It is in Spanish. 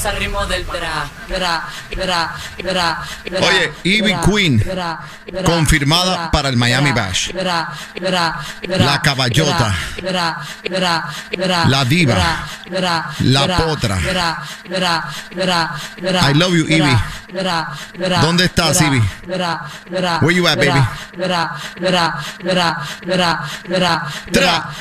Bailamos al ritmo del Oye, Ivy Queen, confirmada para el Miami Bash. La caballota, la diva, la potra. I love you, Ivy. ¿Dónde estás, Ivy? Where you at, baby?